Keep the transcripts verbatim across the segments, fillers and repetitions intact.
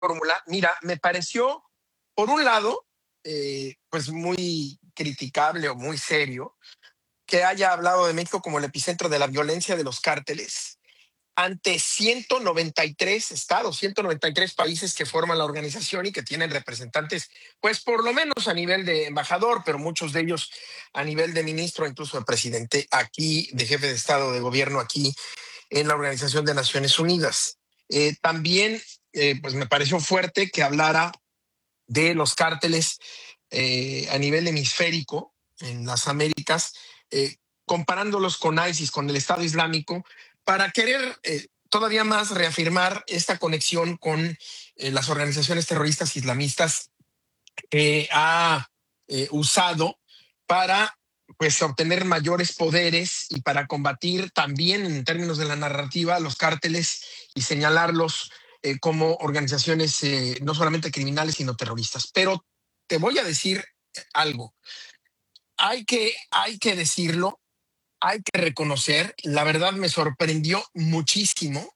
fórmula, mira, me pareció, por un lado, eh, pues muy criticable o muy serio que haya hablado de México como el epicentro de la violencia de los cárteles ante ciento noventa y tres estados, ciento noventa y tres países que forman la organización y que tienen representantes, pues por lo menos a nivel de embajador, pero muchos de ellos a nivel de ministro, incluso de presidente aquí, de jefe de Estado, de gobierno aquí en la Organización de Naciones Unidas. Eh, también, eh, pues me pareció fuerte que hablara de los cárteles eh, a nivel hemisférico en las Américas, eh, comparándolos con ISIS, con el Estado Islámico, para querer eh, todavía más reafirmar esta conexión con eh, las organizaciones terroristas islamistas que ha eh, usado para pues obtener mayores poderes y para combatir también en términos de la narrativa los cárteles y señalarlos eh, como organizaciones eh, no solamente criminales sino terroristas. Pero te voy a decir algo, hay que, hay que decirlo, hay que reconocer, la verdad me sorprendió muchísimo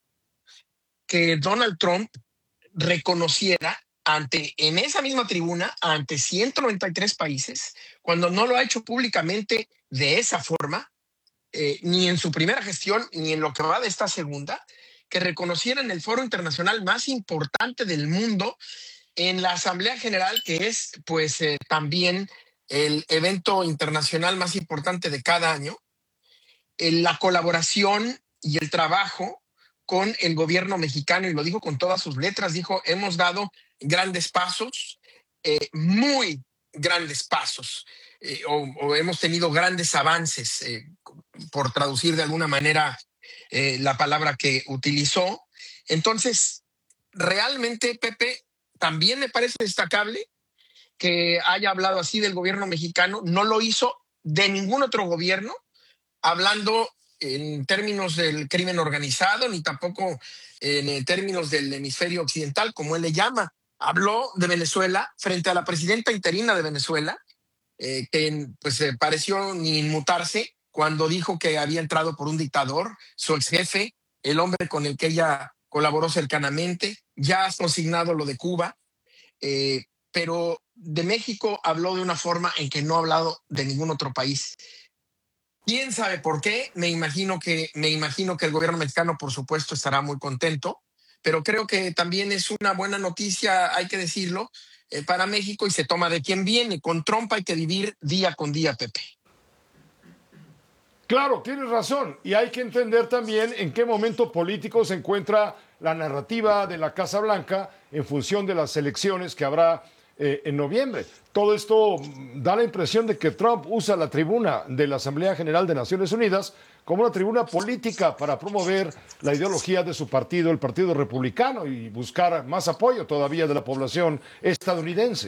que Donald Trump reconociera ante, en esa misma tribuna, ante ciento noventa y tres países, cuando no lo ha hecho públicamente de esa forma, eh, ni en su primera gestión, ni en lo que va de esta segunda, que reconociera en el foro internacional más importante del mundo, en la Asamblea General, que es pues eh, también el evento internacional más importante de cada año, eh, la colaboración y el trabajo con el gobierno mexicano, y lo dijo con todas sus letras, dijo, hemos dado grandes pasos, eh, muy grandes pasos, eh, o, o, hemos tenido grandes avances, eh, por traducir de alguna manera eh, la palabra que utilizó. Entonces, realmente, Pepe, también me parece destacable que haya hablado así del gobierno mexicano, no lo hizo de ningún otro gobierno, hablando en términos del crimen organizado, ni tampoco en términos del hemisferio occidental, como él le llama. Habló de Venezuela frente a la presidenta interina de Venezuela, eh, que pues eh, pareció ni inmutarse cuando dijo que había entrado por un dictador, su ex jefe, el hombre con el que ella colaboró cercanamente, ya ha consignado lo de Cuba, eh, pero de México habló de una forma en que no ha hablado de ningún otro país. ¿Quién sabe por qué? Me imagino que, me imagino que el gobierno mexicano, por supuesto, estará muy contento, pero creo que también es una buena noticia, hay que decirlo, eh, para México y se toma de quien viene. Con Trump hay que vivir día con día, Pepe. Claro, tienes razón. Y hay que entender también en qué momento político se encuentra la narrativa de la Casa Blanca en función de las elecciones que habrá eh, en noviembre. Todo esto da la impresión de que Trump usa la tribuna de la Asamblea General de Naciones Unidas como una tribuna política para promover la ideología de su partido, el Partido Republicano, y buscar más apoyo todavía de la población estadounidense.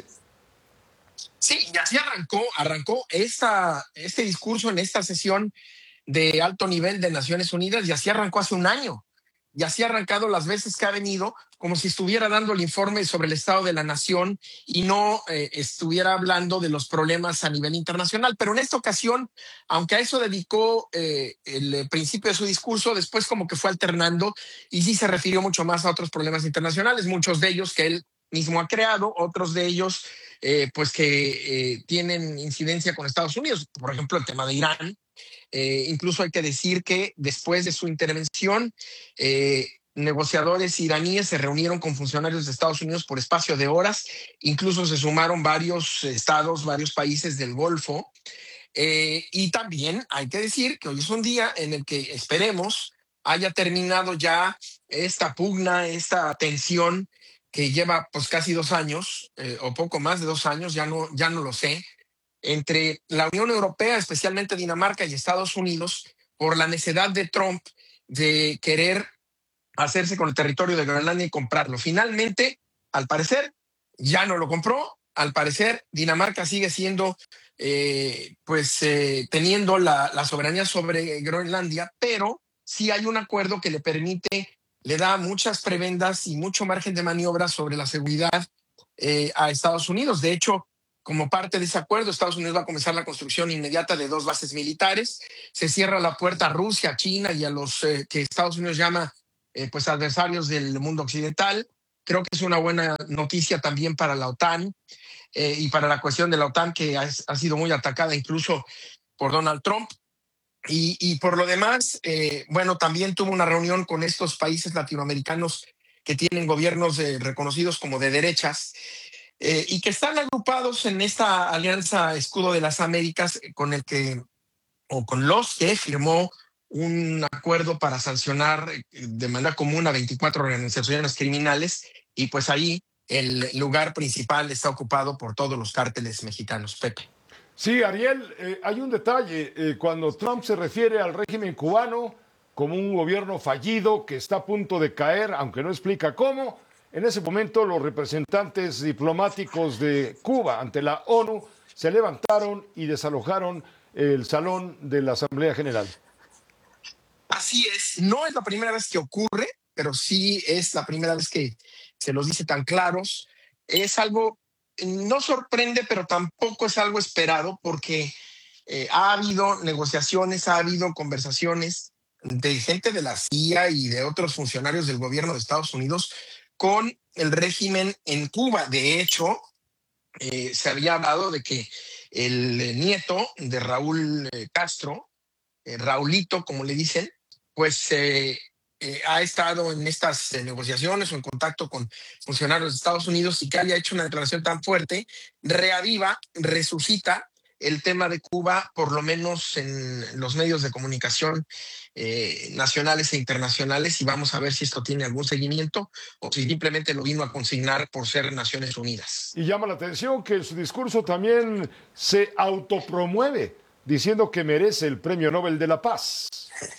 Sí, y así arrancó, arrancó esta, este discurso en esta sesión de alto nivel de Naciones Unidas, y así arrancó hace un año. Y así ha arrancado las veces que ha venido, como si estuviera dando el informe sobre el estado de la nación y no eh, estuviera hablando de los problemas a nivel internacional. Pero en esta ocasión, aunque a eso dedicó eh, el principio de su discurso, después como que fue alternando y sí se refirió mucho más a otros problemas internacionales, muchos de ellos que él mismo ha creado, otros de ellos eh, pues que eh, tienen incidencia con Estados Unidos, por ejemplo el tema de Irán. Eh, incluso hay que decir que después de su intervención, eh, negociadores iraníes se reunieron con funcionarios de Estados Unidos por espacio de horas, incluso se sumaron varios estados, varios países del Golfo. Eh, y también hay que decir que hoy es un día en el que esperemos haya terminado ya esta pugna, esta tensión que lleva pues casi dos años eh, o poco más de dos años, ya no, ya no lo sé, entre la Unión Europea, especialmente Dinamarca y Estados Unidos, por la necesidad de Trump de querer hacerse con el territorio de Groenlandia y comprarlo. Finalmente, al parecer, ya no lo compró. Al parecer, Dinamarca sigue siendo, eh, pues, eh, teniendo la, la soberanía sobre Groenlandia, pero sí hay un acuerdo que le permite, le da muchas prebendas y mucho margen de maniobra sobre la seguridad eh, a Estados Unidos. De hecho, como parte de ese acuerdo, Estados Unidos va a comenzar la construcción inmediata de dos bases militares. Se cierra la puerta a Rusia, a China y a los eh, que Estados Unidos llama eh, pues adversarios del mundo occidental. Creo que es una buena noticia también para la OTAN eh, y para la cuestión de la OTAN, que ha, ha sido muy atacada incluso por Donald Trump. Y, y por lo demás, eh, bueno, también tuvo una reunión con estos países latinoamericanos que tienen gobiernos eh, reconocidos como de derechas eh, y que están agrupados en esta alianza Escudo de las Américas con el que, o con los que firmó un acuerdo para sancionar eh, de manera común a veinticuatro organizaciones criminales, y pues ahí el lugar principal está ocupado por todos los cárteles mexicanos. Pepe. Sí, Ariel, eh, hay un detalle. Eh, cuando Trump se refiere al régimen cubano como un gobierno fallido que está a punto de caer, aunque no explica cómo, en ese momento los representantes diplomáticos de Cuba ante la ONU se levantaron y desalojaron el salón de la Asamblea General. Así es, no es la primera vez que ocurre, pero sí es la primera vez que se los dice tan claros. Es algo, no sorprende, pero tampoco es algo esperado, porque eh, ha habido negociaciones, ha habido conversaciones de gente de la C I A y de otros funcionarios del gobierno de Estados Unidos con el régimen en Cuba. De hecho, eh, se había hablado de que el nieto de Raúl eh, Castro, eh, Raulito, como le dicen, pues eh, eh, ha estado en estas eh, negociaciones o en contacto con funcionarios de Estados Unidos, y que haya hecho una declaración tan fuerte, reaviva, resucita el tema de Cuba, por lo menos en los medios de comunicación eh, nacionales e internacionales, y vamos a ver si esto tiene algún seguimiento o si simplemente lo vino a consignar por ser Naciones Unidas. Y llama la atención que su discurso también se autopromueve, diciendo que merece el Premio Nobel de la Paz.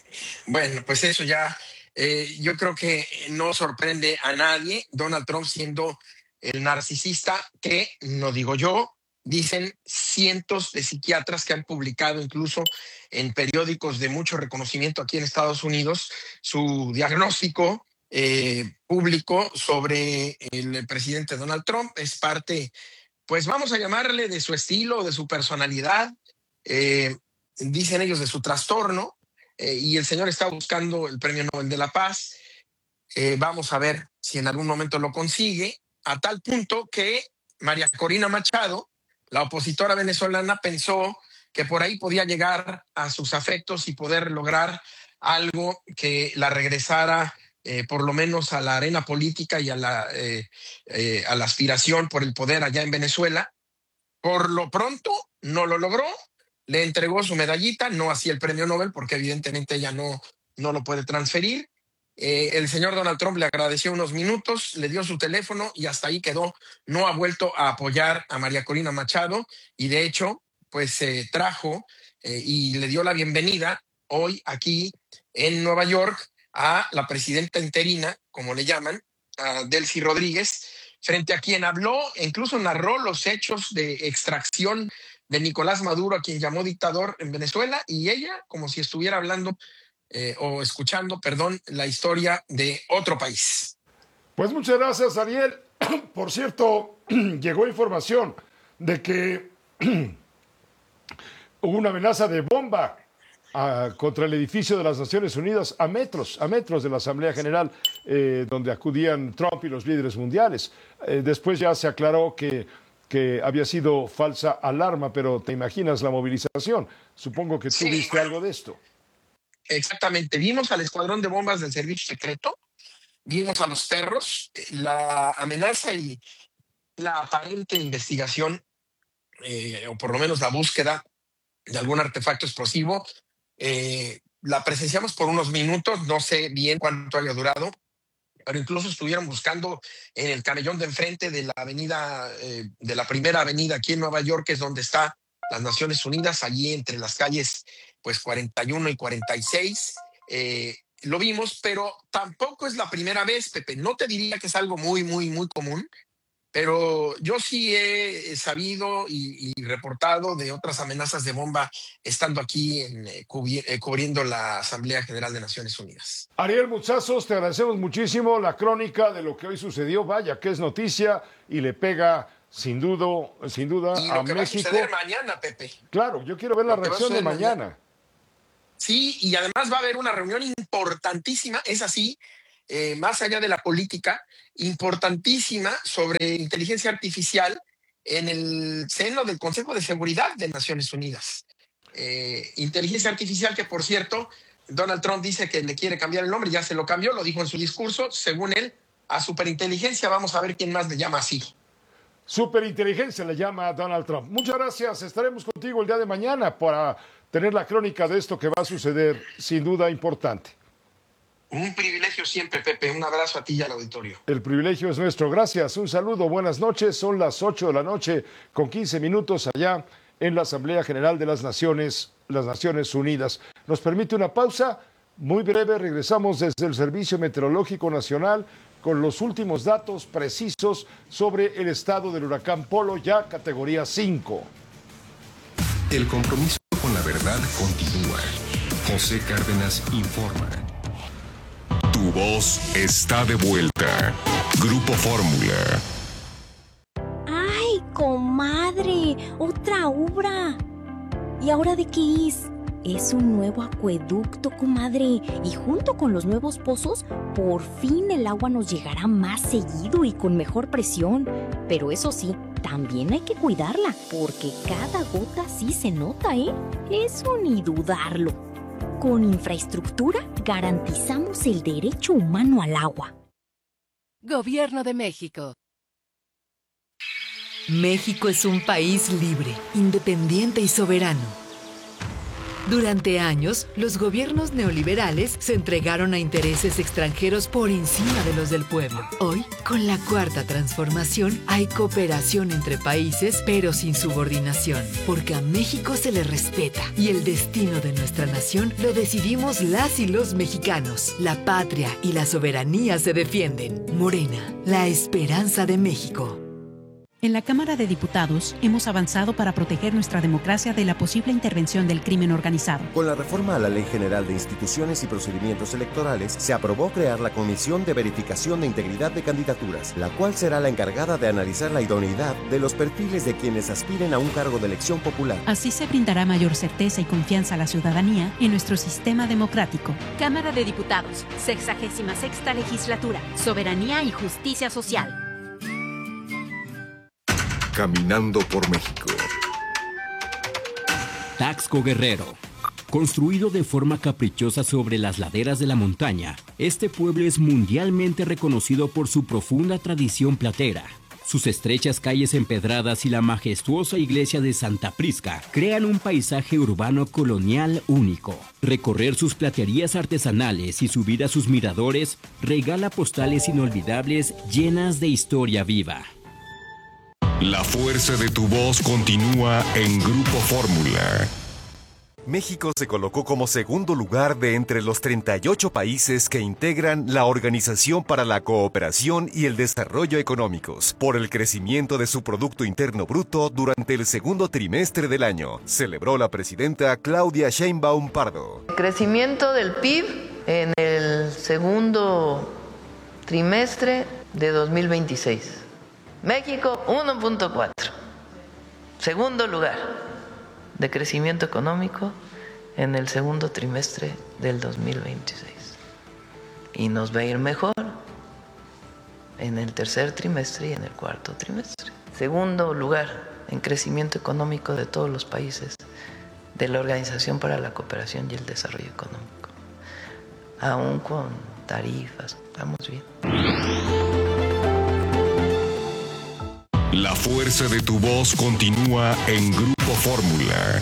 Bueno, pues eso ya eh, yo creo que no sorprende a nadie. Donald Trump siendo el narcisista que, no digo yo, dicen cientos de psiquiatras que han publicado incluso en periódicos de mucho reconocimiento aquí en Estados Unidos su diagnóstico eh, público sobre el presidente Donald Trump. Es parte, pues vamos a llamarle, de su estilo, de su personalidad, eh, dicen ellos de su trastorno. Eh, y el señor está buscando el Premio Nobel de la Paz. Eh, vamos a ver si en algún momento lo consigue, a tal punto que María Corina Machado, la opositora venezolana, pensó que por ahí podía llegar a sus afectos y poder lograr algo que la regresara eh, por lo menos a la arena política y a la, eh, eh, a la aspiración por el poder allá en Venezuela. Por lo pronto no lo logró, le entregó su medallita, no así el premio Nobel, porque evidentemente ella no, no lo puede transferir. Eh, el señor Donald Trump le agradeció unos minutos, le dio su teléfono y hasta ahí quedó. No ha vuelto a apoyar a María Corina Machado, y de hecho, pues se eh, trajo eh, y le dio la bienvenida hoy aquí en Nueva York a la presidenta interina, como le llaman, a Delcy Rodríguez, frente a quien habló e incluso narró los hechos de extracción de Nicolás Maduro, a quien llamó dictador en Venezuela, y ella como si estuviera hablando eh, o escuchando, perdón, la historia de otro país. Pues muchas gracias, Ariel. Por cierto, llegó información de que hubo una amenaza de bomba a, contra el edificio de las Naciones Unidas a metros, a metros de la Asamblea General, eh, donde acudían Trump y los líderes mundiales. Eh, después ya se aclaró que, que había sido falsa alarma, pero te imaginas la movilización. Supongo que tú Sí, viste algo de esto. Exactamente. Vimos al escuadrón de bombas del servicio secreto, vimos a los perros, la amenaza y la aparente investigación, eh, o por lo menos la búsqueda de algún artefacto explosivo. Eh, la presenciamos por unos minutos, no sé bien cuánto haya durado, pero incluso estuvieron buscando en el camellón de enfrente de la avenida, eh, de la primera avenida aquí en Nueva York, que es donde está las Naciones Unidas, allí entre las calles pues cuarenta y uno y cuarenta y seis. Eh, lo vimos, pero tampoco es la primera vez, Pepe. No te diría que es algo muy, muy, muy común, pero yo sí he sabido y, y reportado de otras amenazas de bomba estando aquí en, eh, cubri eh, cubriendo la Asamblea General de Naciones Unidas. Ariel Muchazos, te agradecemos muchísimo la crónica de lo que hoy sucedió. Vaya, que es noticia y le pega sin duda, sin duda Y a lo que México. va a suceder mañana, Pepe. Claro, yo quiero ver la reacción de mañana. mañana. Sí, y además va a haber una reunión importantísima, es así, eh, más allá de la política, importantísima sobre inteligencia artificial en el seno del Consejo de Seguridad de Naciones Unidas. Eh, inteligencia artificial que, por cierto, Donald Trump dice que le quiere cambiar el nombre, ya se lo cambió, lo dijo en su discurso, según él, a superinteligencia. Vamos a ver quién más le llama así. Superinteligencia le llama a Donald Trump. Muchas gracias. Estaremos contigo el día de mañana para tener la crónica de esto que va a suceder, sin duda importante. Un privilegio siempre, Pepe. Un abrazo a ti y al auditorio. El privilegio es nuestro. Gracias. Un saludo. Buenas noches. Son las ocho de la noche con quince minutos allá en la Asamblea General de las Naciones, las Naciones Unidas. Nos permite una pausa muy breve. Regresamos desde el Servicio Meteorológico Nacional con los últimos datos precisos sobre el estado del huracán Polo, ya categoría cinco. El compromiso con la verdad continúa. José Cárdenas informa. Tu voz está de vuelta. Grupo Fórmula. ¡Ay, comadre! ¡Otra obra! ¿Y ahora de qué es? Es un nuevo acueducto, comadre. Y junto con los nuevos pozos, por fin el agua nos llegará más seguido y con mejor presión. Pero eso sí, también hay que cuidarla, porque cada gota sí se nota, ¿eh? Eso ni dudarlo. Con infraestructura garantizamos el derecho humano al agua. Gobierno de México. México es un país libre, independiente y soberano. Durante años, los gobiernos neoliberales se entregaron a intereses extranjeros por encima de los del pueblo. Hoy, con la Cuarta Transformación, hay cooperación entre países, pero sin subordinación, porque a México se le respeta y el destino de nuestra nación lo decidimos las y los mexicanos. La patria y la soberanía se defienden. Morena, la esperanza de México. En la Cámara de Diputados hemos avanzado para proteger nuestra democracia de la posible intervención del crimen organizado. Con la reforma a la Ley General de Instituciones y Procedimientos Electorales, se aprobó crear la Comisión de Verificación de Integridad de Candidaturas, la cual será la encargada de analizar la idoneidad de los perfiles de quienes aspiren a un cargo de elección popular. Así se brindará mayor certeza y confianza a la ciudadanía en nuestro sistema democrático. Cámara de Diputados, sexagésima sexta legislatura, soberanía y justicia social. Caminando por México. Taxco Guerrero. Construido de forma caprichosa sobre las laderas de la montaña, este pueblo es mundialmente reconocido por su profunda tradición platera. Sus estrechas calles empedradas y la majestuosa iglesia de Santa Prisca crean un paisaje urbano colonial único. Recorrer sus platerías artesanales y subir a sus miradores regala postales inolvidables llenas de historia viva. La fuerza de tu voz continúa en Grupo Fórmula. México se colocó como segundo lugar de entre los treinta y ocho países que integran la Organización para la Cooperación y el Desarrollo Económicos por el crecimiento de su Producto Interno Bruto durante el segundo trimestre del año, celebró la presidenta Claudia Sheinbaum Pardo. El crecimiento del P I B en el segundo trimestre de dos mil veintiséis. México uno punto cuatro, segundo lugar de crecimiento económico en el segundo trimestre del dos mil veintiséis. Y nos va a ir mejor en el tercer trimestre y en el cuarto trimestre. Segundo lugar en crecimiento económico de todos los países de la Organización para la Cooperación y el Desarrollo Económico. Aún con tarifas, estamos bien. La fuerza de tu voz continúa en Grupo Fórmula.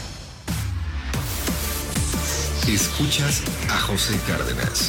Escuchas a José Cárdenas.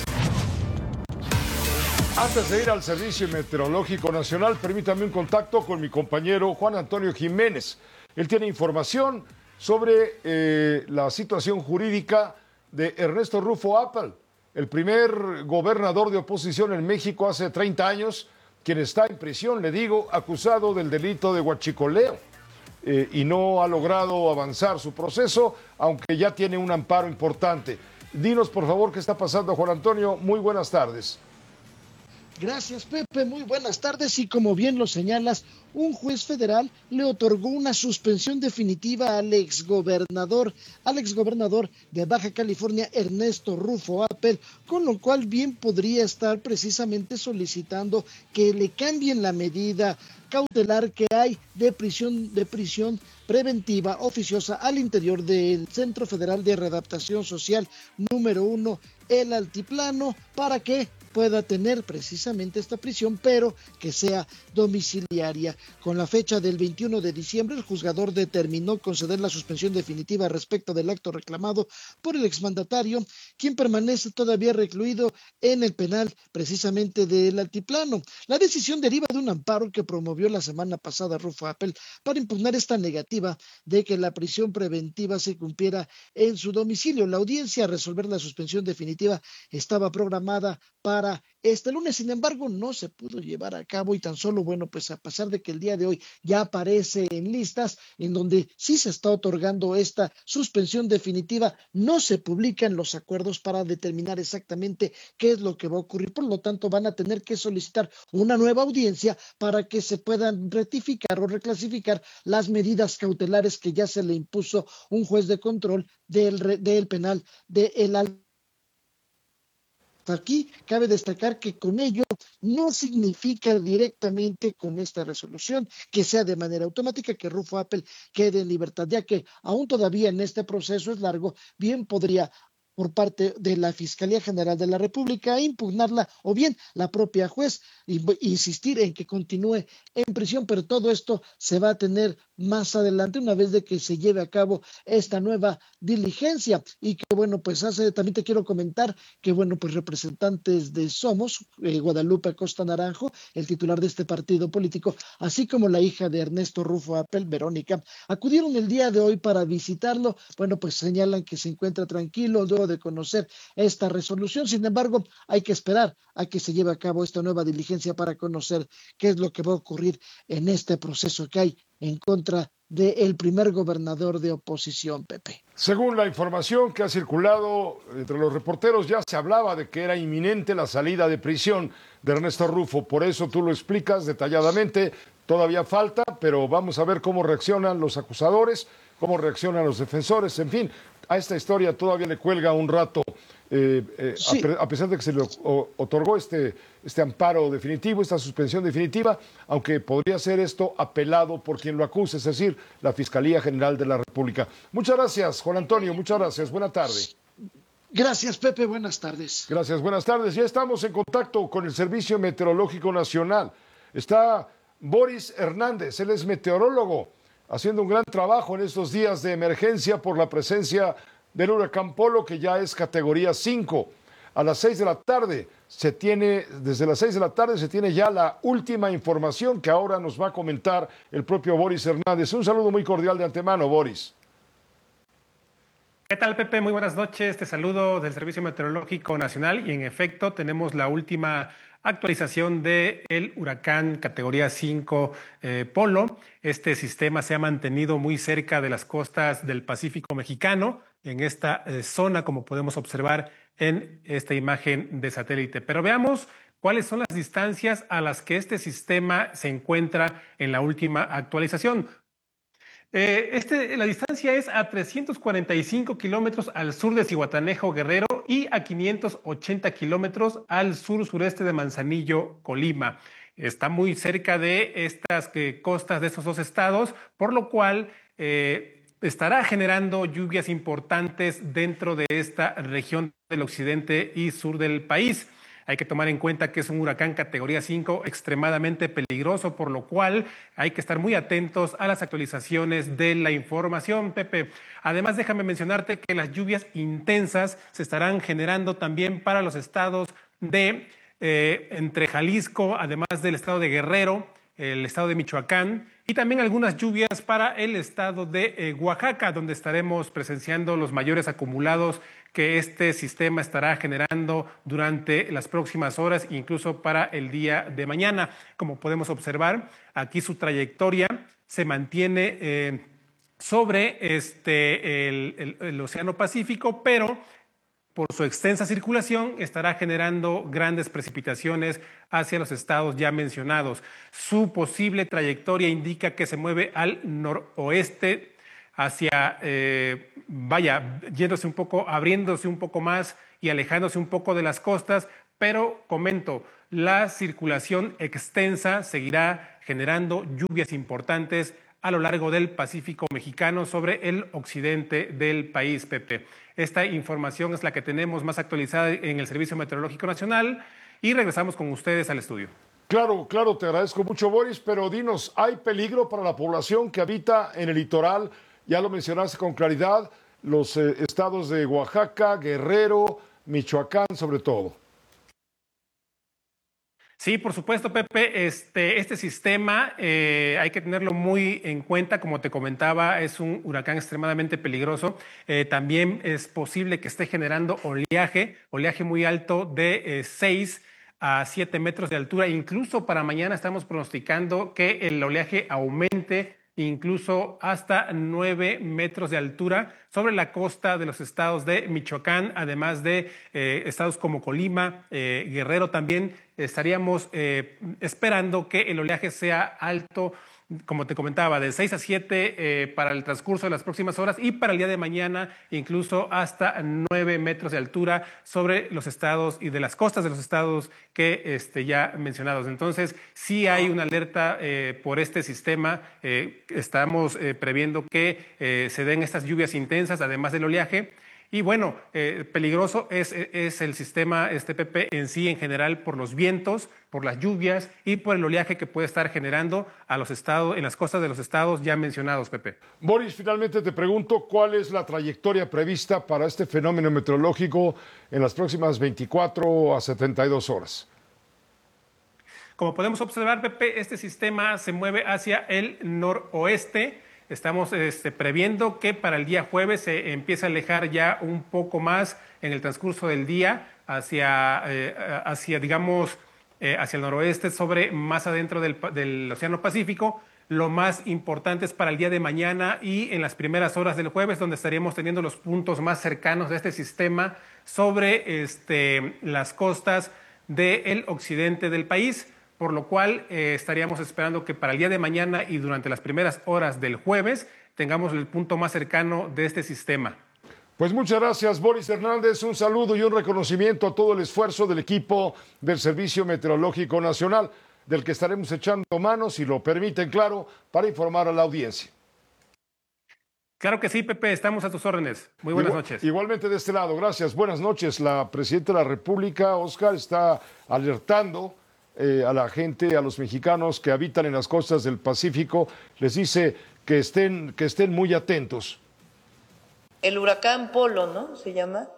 Antes de ir al Servicio Meteorológico Nacional, permítame un contacto con mi compañero Juan Antonio Jiménez. Él tiene información sobre eh, la situación jurídica de Ernesto Rufo Apple, el primer gobernador de oposición en México hace treinta años, quien está en prisión, le digo, acusado del delito de huachicoleo eh, y no ha logrado avanzar su proceso, aunque ya tiene un amparo importante. Dinos, por favor, qué está pasando, Juan Antonio. Muy buenas tardes. Gracias, Pepe. Muy buenas tardes. Y como bien lo señalas, un juez federal le otorgó una suspensión definitiva al exgobernador, al exgobernador de Baja California, Ernesto Rufo Appel, con lo cual bien podría estar precisamente solicitando que le cambien la medida cautelar que hay de prisión, de prisión preventiva oficiosa al interior del Centro Federal de Readaptación Social número uno, El Altiplano, para que pueda tener precisamente esta prisión, pero que sea domiciliaria. Con la fecha del veintiuno de diciembre, el juzgador determinó conceder la suspensión definitiva respecto del acto reclamado por el exmandatario, quien permanece todavía recluido en el penal precisamente del Altiplano. La decisión deriva de un amparo que promovió la semana pasada Rufo Appel para impugnar esta negativa de que la prisión preventiva se cumpliera en su domicilio. La audiencia a resolver la suspensión definitiva estaba programada para este lunes, sin embargo no se pudo llevar a cabo y tan solo, bueno, pues a pesar de que el día de hoy ya aparece en listas en donde sí se está otorgando esta suspensión definitiva, no se publican los acuerdos para determinar exactamente qué es lo que va a ocurrir, por lo tanto van a tener que solicitar una nueva audiencia para que se puedan rectificar o reclasificar las medidas cautelares que ya se le impuso un juez de control del, del penal de El Altiplano. Aquí cabe destacar que con ello no significa directamente con esta resolución que sea de manera automática que Rufo Appel quede en libertad, ya que aún todavía en este proceso es largo, bien podría por parte de la Fiscalía General de la República impugnarla o bien la propia juez insistir en que continúe en prisión, pero todo esto se va a tener más adelante una vez de que se lleve a cabo esta nueva diligencia. Y que bueno, pues hace, también te quiero comentar que bueno, pues representantes de Somos, eh, Guadalupe Acosta Naranjo, el titular de este partido político, así como la hija de Ernesto Rufo Appel, Verónica, acudieron el día de hoy para visitarlo. Bueno, pues señalan que se encuentra tranquilo luego de conocer esta resolución. Sin embargo, hay que esperar a que se lleve a cabo esta nueva diligencia para conocer qué es lo que va a ocurrir en este proceso que hay en contra del primer gobernador de oposición, Pepe. Según la información que ha circulado entre los reporteros, ya se hablaba de que era inminente la salida de prisión de Ernesto Rufo. Por eso tú lo explicas detalladamente. Todavía falta, pero vamos a ver cómo reaccionan los acusadores, cómo reaccionan los defensores. En fin, a esta historia todavía le cuelga un rato, eh, eh, sí. a, a pesar de que se le o, otorgó este, este amparo definitivo, esta suspensión definitiva, aunque podría ser esto apelado por quien lo acuse, es decir, la Fiscalía General de la República. Muchas gracias, Juan Antonio, muchas gracias. Buena tarde. Gracias, Pepe. Buenas tardes. Gracias, buenas tardes. Ya estamos en contacto con el Servicio Meteorológico Nacional. Está Boris Hernández, él es meteorólogo, haciendo un gran trabajo en estos días de emergencia por la presencia del huracán Polo, que ya es categoría cinco. A las seis de la tarde se tiene, desde las seis de la tarde se tiene ya la última información que ahora nos va a comentar el propio Boris Hernández. Un saludo muy cordial de antemano, Boris. ¿Qué tal, Pepe? Muy buenas noches. Te saludo del Servicio Meteorológico Nacional y en efecto tenemos la última actualización del huracán categoría cinco eh, Polo. Este sistema se ha mantenido muy cerca de las costas del Pacífico mexicano, en esta eh, zona, como podemos observar en esta imagen de satélite. Pero veamos cuáles son las distancias a las que este sistema se encuentra en la última actualización. Eh, este, la distancia es a trescientos cuarenta y cinco kilómetros al sur de Zihuatanejo, Guerrero, y a quinientos ochenta kilómetros al sur-sureste de Manzanillo, Colima. Está muy cerca de estas eh, costas de estos dos estados, por lo cual eh, estará generando lluvias importantes dentro de esta región del occidente y sur del país. Hay que tomar en cuenta que es un huracán categoría cinco extremadamente peligroso, por lo cual hay que estar muy atentos a las actualizaciones de la información, Pepe. Además, déjame mencionarte que las lluvias intensas se estarán generando también para los estados de eh, entre Jalisco, además del estado de Guerrero, el estado de Michoacán, y también algunas lluvias para el estado de eh, Oaxaca, donde estaremos presenciando los mayores acumulados que este sistema estará generando durante las próximas horas, incluso para el día de mañana. Como podemos observar, aquí su trayectoria se mantiene eh, sobre este, el, el, el Océano Pacífico, pero por su extensa circulación, estará generando grandes precipitaciones hacia los estados ya mencionados. Su posible trayectoria indica que se mueve al noroeste, hacia, eh, vaya, yéndose un poco, abriéndose un poco más y alejándose un poco de las costas, pero comento, la circulación extensa seguirá generando lluvias importantes a lo largo del Pacífico mexicano sobre el occidente del país, Pepe. Esta información es la que tenemos más actualizada en el Servicio Meteorológico Nacional y regresamos con ustedes al estudio. Claro, claro, te agradezco mucho, Boris, pero dinos, ¿hay peligro para la población que habita en el litoral? Ya lo mencionaste con claridad, los eh, estados de Oaxaca, Guerrero, Michoacán, sobre todo. Sí, por supuesto, Pepe. Este, este sistema eh, hay que tenerlo muy en cuenta. Como te comentaba, es un huracán extremadamente peligroso. Eh, también es posible que esté generando oleaje, oleaje muy alto de seis a siete metros de altura. Incluso para mañana estamos pronosticando que el oleaje aumente incluso hasta nueve metros de altura sobre la costa de los estados de Michoacán, además de eh, estados como Colima, eh, Guerrero también. Estaríamos eh, esperando que el oleaje sea alto, como te comentaba, de seis a siete eh, para el transcurso de las próximas horas y para el día de mañana incluso hasta nueve metros de altura sobre los estados y de las costas de los estados que este, ya mencionados. Entonces, sí hay una alerta eh, por este sistema. Eh, estamos eh, previendo que eh, se den estas lluvias intensas, además del oleaje. Y bueno, eh, peligroso es, es el sistema este P P en sí en general por los vientos, por las lluvias y por el oleaje que puede estar generando a los estados, en las costas de los estados ya mencionados, Pepe. Boris, finalmente te pregunto, ¿cuál es la trayectoria prevista para este fenómeno meteorológico en las próximas veinticuatro a setenta y dos horas? Como podemos observar, Pepe, este sistema se mueve hacia el noroeste. Estamos este, previendo que para el día jueves se empiece a alejar ya un poco más en el transcurso del día hacia, eh, hacia digamos, eh, hacia el noroeste, sobre más adentro del, del Océano Pacífico. Lo más importante es para el día de mañana y en las primeras horas del jueves, donde estaríamos teniendo los puntos más cercanos de este sistema sobre este, las costas del occidente del país. Por lo cual eh, estaríamos esperando que para el día de mañana y durante las primeras horas del jueves tengamos el punto más cercano de este sistema. Pues muchas gracias, Boris Hernández. Un saludo y un reconocimiento a todo el esfuerzo del equipo del Servicio Meteorológico Nacional, del que estaremos echando manos, si lo permiten, claro, para informar a la audiencia. Claro que sí, Pepe, estamos a tus órdenes. Muy buenas Igual, noches. Igualmente de este lado, gracias. Buenas noches. La Presidenta de la República, Oscar, está alertando Eh, a la gente, a los mexicanos que habitan en las costas del Pacífico, les dice que estén, que estén muy atentos. El huracán Polo, ¿no? Se llama.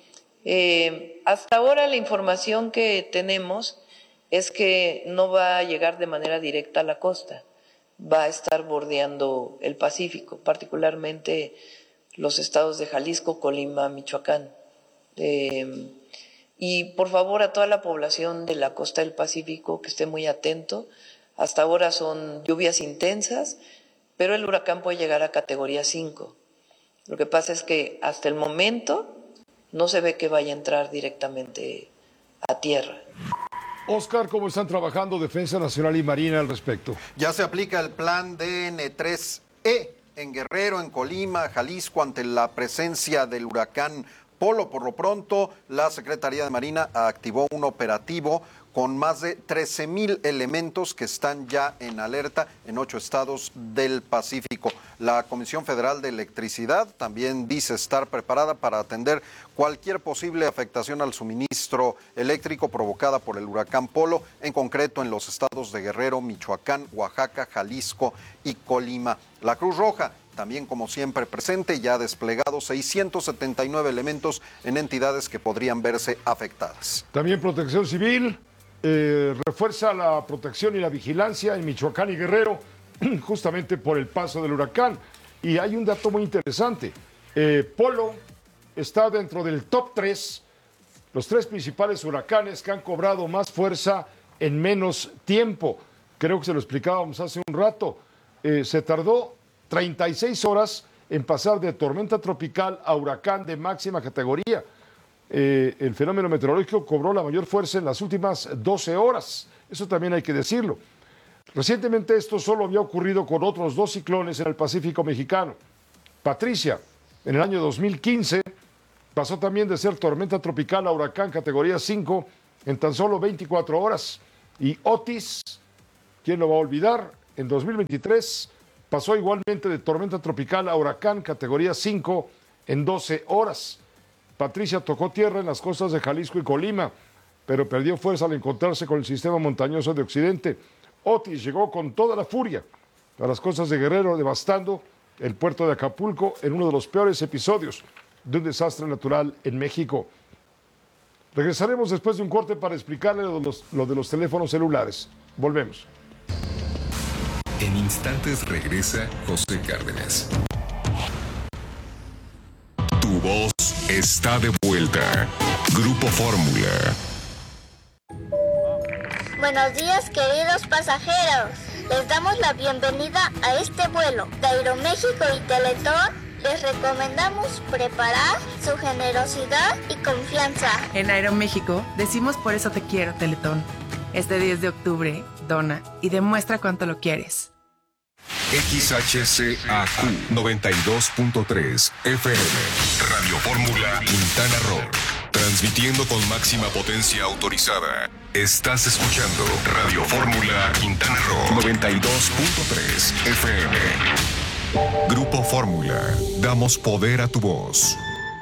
Eh, hasta ahora la información que tenemos es que no va a llegar de manera directa a la costa, va a estar bordeando el Pacífico, particularmente los estados de Jalisco, Colima, Michoacán. Eh, Y por favor a toda la población de la costa del Pacífico que esté muy atento. Hasta ahora son lluvias intensas, pero el huracán puede llegar a categoría cinco. Lo que pasa es que hasta el momento no se ve que vaya a entrar directamente a tierra. Oscar, ¿cómo están trabajando Defensa Nacional y Marina al respecto? Ya se aplica el plan D N tres E en Guerrero, en Colima, Jalisco, ante la presencia del huracán Polo. Por lo pronto, la Secretaría de Marina activó un operativo con más de trece mil elementos que están ya en alerta en ocho estados del Pacífico. La Comisión Federal de Electricidad también dice estar preparada para atender cualquier posible afectación al suministro eléctrico provocada por el huracán Polo, en concreto en los estados de Guerrero, Michoacán, Oaxaca, Jalisco y Colima. La Cruz Roja también, como siempre, presente, ya ha desplegado seiscientos setenta y nueve elementos en entidades que podrían verse afectadas. También Protección Civil eh, refuerza la protección y la vigilancia en Michoacán y Guerrero, justamente por el paso del huracán. Y hay un dato muy interesante. Eh, Polo está dentro del top tres, los tres principales huracanes que han cobrado más fuerza en menos tiempo. Creo que se lo explicábamos hace un rato. Eh, se tardó treinta y seis horas en pasar de tormenta tropical a huracán de máxima categoría. eh, el fenómeno meteorológico cobró la mayor fuerza en las últimas doce horas. Eso también hay que decirlo. Recientemente esto solo había ocurrido con otros dos ciclones en el Pacífico mexicano. Patricia, en el año dos mil quince, pasó también de ser tormenta tropical a huracán categoría cinco en tan solo veinticuatro horas. Y Otis, ¿quién lo va a olvidar? En dos mil veintitrés pasó igualmente de tormenta tropical a huracán categoría cinco en doce horas. Patricia tocó tierra en las costas de Jalisco y Colima, pero perdió fuerza al encontrarse con el sistema montañoso de Occidente. Otis llegó con toda la furia a las costas de Guerrero, devastando el puerto de Acapulco en uno de los peores episodios de un desastre natural en México. Regresaremos después de un corte para explicarle lo de los, lo de los teléfonos celulares. Volvemos. En instantes regresa José Cárdenas. Tu voz está de vuelta. Grupo Fórmula. Buenos días, queridos pasajeros. Les damos la bienvenida a este vuelo de Aeroméxico y Teletón. Les recomendamos preparar su generosidad y confianza. En Aeroméxico decimos por eso te quiero, Teletón. Este diez de octubre, dona y demuestra cuánto lo quieres. X H C A Q noventa y dos punto tres F M. Radio Fórmula Quintana Roo. Transmitiendo con máxima potencia autorizada. Estás escuchando Radio Fórmula Quintana Roo noventa y dos punto tres F M. Grupo Fórmula. Damos poder a tu voz.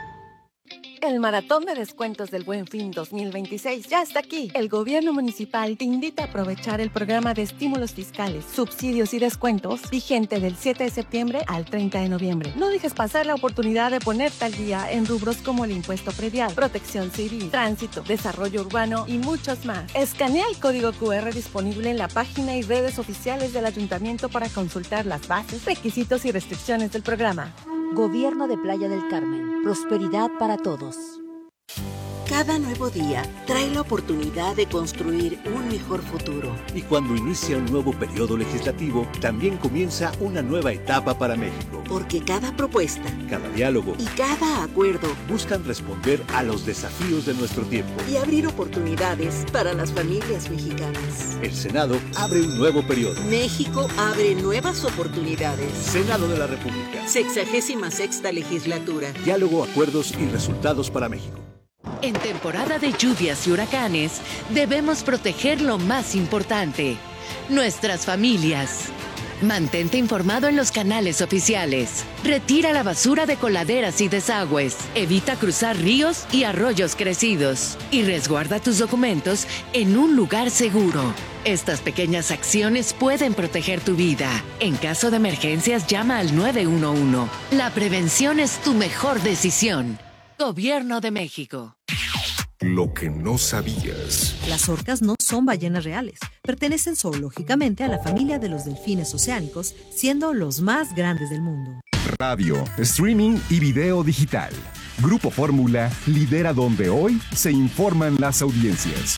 El maratón de descuentos del Buen Fin dos mil veintiséis ya está aquí. El gobierno municipal te invita a aprovechar el programa de estímulos fiscales, subsidios y descuentos vigente del siete de septiembre al treinta de noviembre. No dejes pasar la oportunidad de ponerte al día en rubros como el impuesto predial, protección civil, tránsito, desarrollo urbano y muchos más. Escanea el código Q R disponible en la página y redes oficiales del ayuntamiento para consultar las bases, requisitos y restricciones del programa. Gobierno de Playa del Carmen. Prosperidad para todos. Cada nuevo día trae la oportunidad de construir un mejor futuro. Y cuando inicia un nuevo periodo legislativo, también comienza una nueva etapa para México. Porque cada propuesta, cada diálogo y cada acuerdo buscan responder a los desafíos de nuestro tiempo y abrir oportunidades para las familias mexicanas. El Senado abre un nuevo periodo. México abre nuevas oportunidades. Senado de la República. Sexagésima sexta legislatura. Diálogo, acuerdos y resultados para México. En temporada de lluvias y huracanes, debemos proteger lo más importante, nuestras familias. Mantente informado en los canales oficiales. Retira la basura de coladeras y desagües. Evita cruzar ríos y arroyos crecidos. Y resguarda tus documentos en un lugar seguro. Estas pequeñas acciones pueden proteger tu vida. En caso de emergencias, llama al nueve uno uno. La prevención es tu mejor decisión. Gobierno de México. Lo que no sabías. Las orcas no son ballenas reales. Pertenecen zoológicamente a la familia de los delfines oceánicos, siendo los más grandes del mundo. Radio, streaming y video digital. Grupo Fórmula lidera donde hoy se informan las audiencias.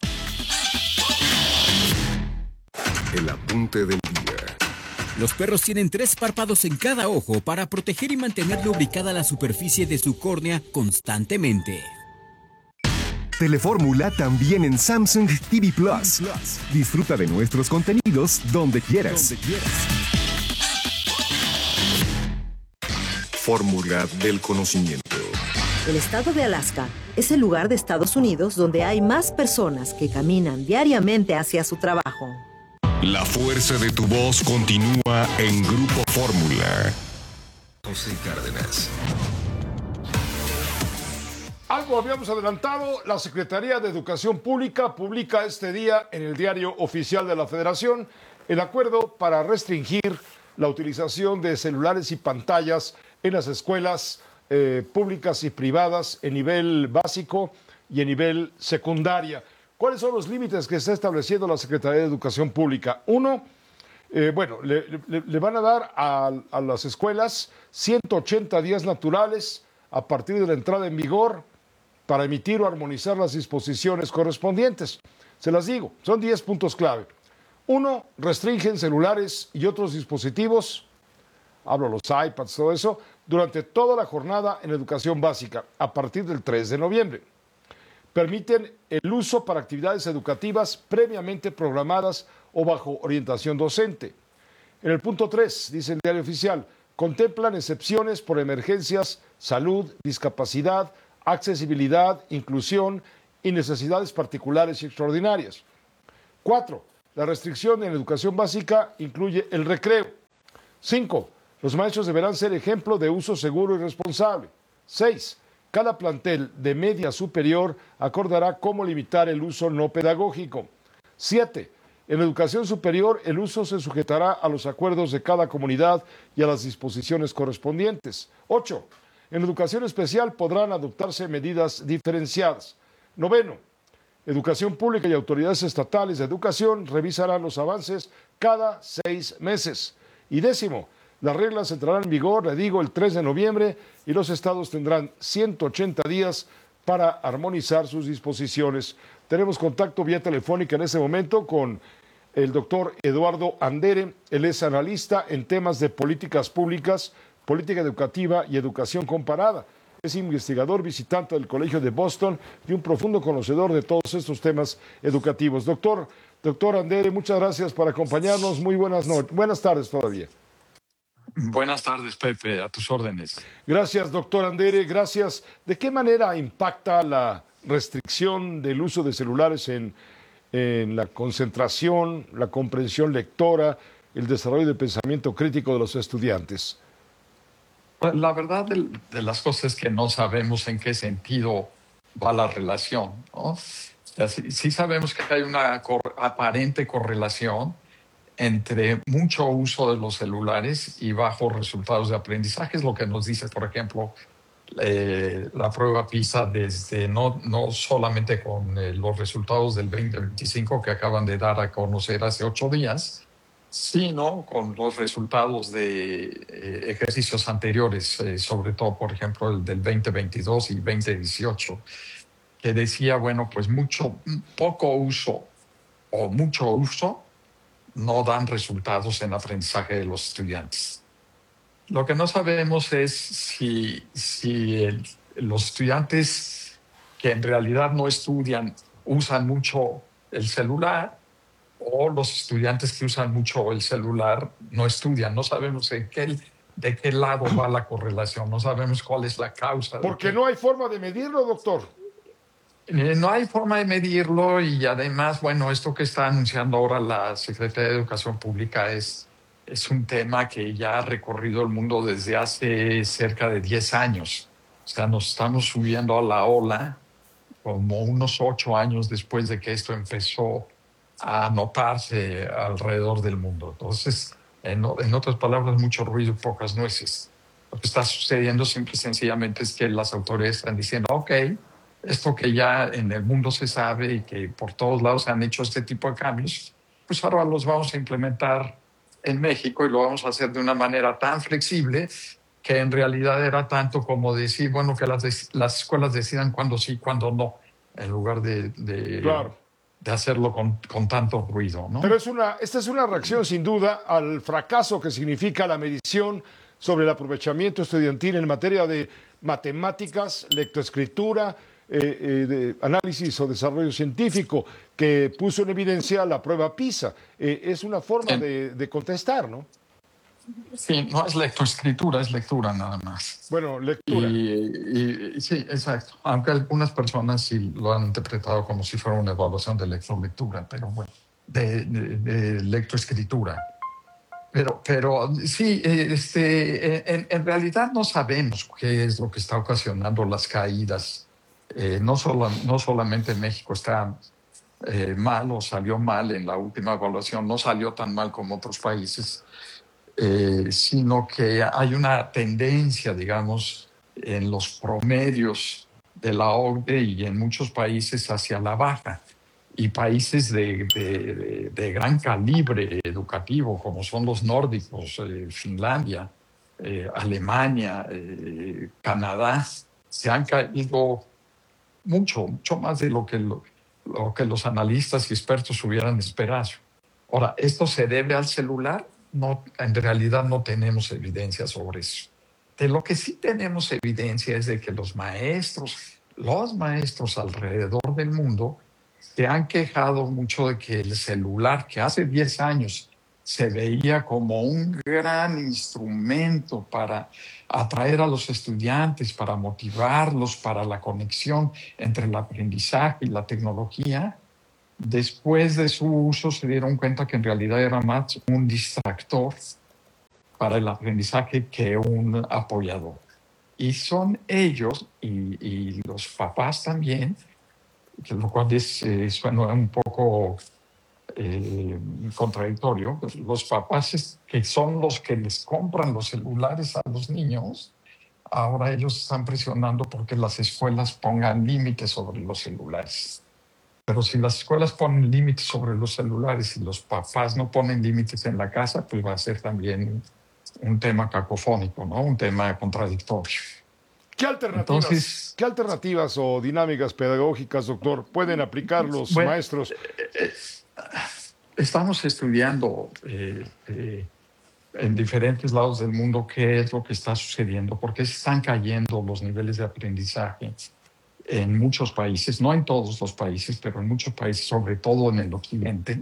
El apunte del día. Los perros tienen tres párpados en cada ojo para proteger y mantener lubricada la superficie de su córnea constantemente. Telefórmula también en Samsung T V Plus. Disfruta de nuestros contenidos donde quieras. Donde quieras. Fórmula del conocimiento. El estado de Alaska es el lugar de Estados Unidos donde hay más personas que caminan diariamente hacia su trabajo. La fuerza de tu voz continúa en Grupo Fórmula. José Cárdenas. Algo habíamos adelantado, la Secretaría de Educación Pública publica este día en el Diario Oficial de la Federación el acuerdo para restringir la utilización de celulares y pantallas en las escuelas eh, públicas y privadas en nivel básico y en nivel secundaria. ¿Cuáles son los límites que está estableciendo la Secretaría de Educación Pública? Uno, eh, bueno, le, le, le van a dar a, a las escuelas ciento ochenta días naturales a partir de la entrada en vigor para emitir o armonizar las disposiciones correspondientes. Se las digo, son diez puntos clave. Uno, restringen celulares y otros dispositivos, hablo los iPads, todo eso, durante toda la jornada en educación básica, a partir del tres de noviembre. permiten el uso para actividades educativas previamente programadas o bajo orientación docente. En el punto tres, dice el Diario Oficial, contemplan excepciones por emergencias, salud, discapacidad, accesibilidad, inclusión y necesidades particulares y extraordinarias. Cuatro, la restricción en educación básica incluye el recreo. Cinco, los maestros deberán ser ejemplo de uso seguro y responsable. Seis, cada plantel de media superior acordará cómo limitar el uso no pedagógico. Siete, en educación superior el uso se sujetará a los acuerdos de cada comunidad y a las disposiciones correspondientes. Ocho, en educación especial podrán adoptarse medidas diferenciadas. Noveno, educación pública y autoridades estatales de educación revisarán los avances cada seis meses. Y décimo, las reglas entrarán en vigor, le digo, el tres de noviembre y los estados tendrán ciento ochenta días para armonizar sus disposiciones. Tenemos contacto vía telefónica en este momento con el doctor Eduardo Andere. Él es analista en temas de políticas públicas, política educativa y educación comparada. Es investigador visitante del Colegio de Boston y un profundo conocedor de todos estos temas educativos. Doctor, doctor Andere, muchas gracias por acompañarnos. Muy buenas noches, buenas tardes todavía. Buenas tardes, Pepe, a tus órdenes. Gracias, doctor Andere, gracias. ¿De qué manera impacta la restricción del uso de celulares en, en la concentración, la comprensión lectora, el desarrollo del pensamiento crítico de los estudiantes? La verdad de, de las cosas es que no sabemos en qué sentido va la relación, ¿no? O sea, sí, sí sabemos que hay una cor- aparente correlación entre mucho uso de los celulares y bajos resultados de aprendizaje. Es lo que nos dice, por ejemplo, eh, la prueba PISA, desde no, no solamente con eh, los resultados del veinte veinticinco que acaban de dar a conocer hace ocho días, sino con los resultados de eh, ejercicios anteriores, eh, sobre todo, por ejemplo, el del veinte veintidós y veinte dieciocho, que decía, bueno, pues mucho, poco uso o mucho uso no dan resultados en aprendizaje de los estudiantes. Lo que no sabemos es si, si el, los estudiantes que en realidad no estudian usan mucho el celular, o los estudiantes que usan mucho el celular no estudian. No sabemos en qué, de qué lado va la correlación, no sabemos cuál es la causa. Porque no hay forma de medirlo, doctor. Eh, no hay forma de medirlo y además, bueno, esto que está anunciando ahora la Secretaría de Educación Pública es, es un tema que ya ha recorrido el mundo desde hace cerca de diez años. O sea, nos estamos subiendo a la ola como unos ocho años después de que esto empezó a notarse alrededor del mundo. Entonces, en, en otras palabras, mucho ruido y pocas nueces. Lo que está sucediendo simple y sencillamente es que las autoridades están diciendo, ok, esto que ya en el mundo se sabe y que por todos lados se han hecho este tipo de cambios, pues ahora los vamos a implementar en México y lo vamos a hacer de una manera tan flexible que en realidad era tanto como decir, bueno, que las, las escuelas decidan cuándo sí, cuándo no, en lugar de, de, claro. de hacerlo con, con tanto ruido, ¿no? Pero es una, esta es una reacción sin duda al fracaso que significa la medición sobre el aprovechamiento estudiantil en materia de matemáticas, lectoescritura, Eh, eh, de análisis o desarrollo científico, que puso en evidencia la prueba PISA. Eh, es una forma sí. de, de contestar, ¿no? Sí, no es lectoescritura, es lectura nada más. Bueno, lectura. Y, y, y, sí, exacto. Aunque algunas personas sí lo han interpretado como si fuera una evaluación de lectolectura, pero bueno, de, de, de lectoescritura. Pero, pero sí, este, en, en realidad no sabemos qué es lo que está ocasionando las caídas. Eh, no, solo, no solamente México está eh, mal o salió mal en la última evaluación, no salió tan mal como otros países, eh, sino que hay una tendencia, digamos, en los promedios de la O C D E y en muchos países hacia la baja. Y países de, de, de, de gran calibre educativo, como son los nórdicos, eh, Finlandia, eh, Alemania, eh, Canadá, se han caído mucho, mucho más de lo que, lo, lo que los analistas y expertos hubieran esperado. Ahora, ¿esto se debe al celular? No, en realidad no tenemos evidencia sobre eso. De lo que sí tenemos evidencia es de que los maestros los maestros alrededor del mundo se han quejado mucho de que el celular, que hace diez años se veía como un gran instrumento para atraer a los estudiantes, para motivarlos, para la conexión entre el aprendizaje y la tecnología, después de su uso se dieron cuenta que en realidad era más un distractor para el aprendizaje que un apoyador. Y son ellos y, y los papás también, que lo cual es, eh, suena un poco eh, contradictorio, los papás es, que son los que les compran los celulares a los niños, ahora ellos están presionando porque las escuelas pongan límites sobre los celulares. Pero si las escuelas ponen límites sobre los celulares y los papás no ponen límites en la casa, pues va a ser también un tema cacofónico, ¿no? Un tema contradictorio. ¿Qué alternativas, Entonces, ¿qué alternativas o dinámicas pedagógicas, doctor, pueden aplicar los bueno, maestros? Eh, eh, estamos estudiando eh, eh, en diferentes lados del mundo qué es lo que está sucediendo, por qué están cayendo los niveles de aprendizaje en muchos países, no en todos los países, pero en muchos países, sobre todo en el occidente.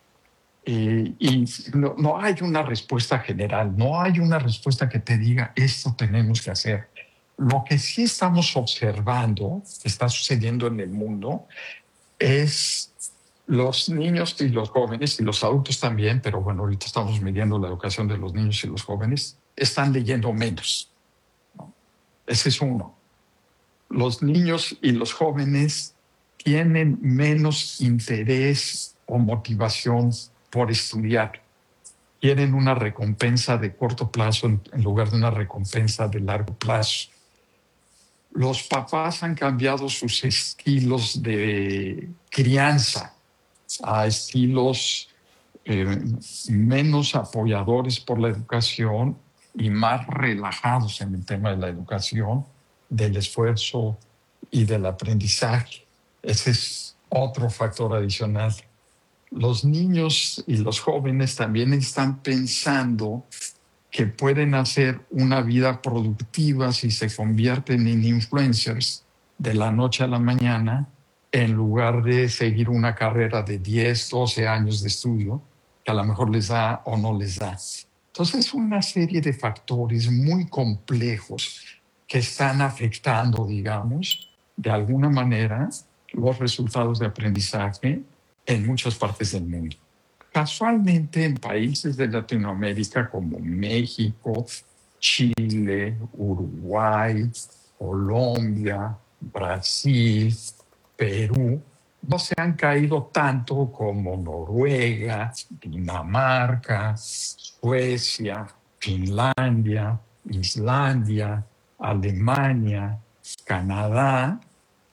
Eh, y no, no hay una respuesta general, no hay una respuesta que te diga esto tenemos que hacer. Lo que sí estamos observando que está sucediendo en el mundo es los niños y los jóvenes, y los adultos también, pero bueno, ahorita estamos midiendo la educación de los niños y los jóvenes, están leyendo menos, ¿no? Ese es uno. Los niños y los jóvenes tienen menos interés o motivación por estudiar. Quieren una recompensa de corto plazo en, en lugar de una recompensa de largo plazo. Los papás han cambiado sus estilos de crianza a estilos eh, menos apoyadores por la educación y más relajados en el tema de la educación, del esfuerzo y del aprendizaje. Ese es otro factor adicional. Los niños y los jóvenes también están pensando que pueden hacer una vida productiva si se convierten en influencers de la noche a la mañana, en lugar de seguir una carrera de diez, doce años de estudio, que a lo mejor les da o no les da. Entonces, es una serie de factores muy complejos que están afectando, digamos, de alguna manera, los resultados de aprendizaje en muchas partes del mundo. Casualmente, en países de Latinoamérica como México, Chile, Uruguay, Colombia, Brasil, Perú, no se han caído tanto como Noruega, Dinamarca, Suecia, Finlandia, Islandia, Alemania, Canadá.